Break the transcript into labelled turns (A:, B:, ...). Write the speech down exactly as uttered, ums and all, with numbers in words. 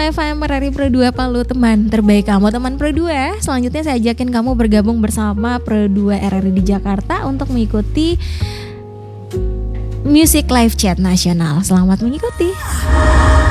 A: F M R R I Pro dua Palu, teman terbaik kamu, teman Pro dua. Selanjutnya saya ajakin kamu bergabung bersama Pro dua R R I di Jakarta untuk mengikuti Music Live Chat Nasional. Selamat mengikuti.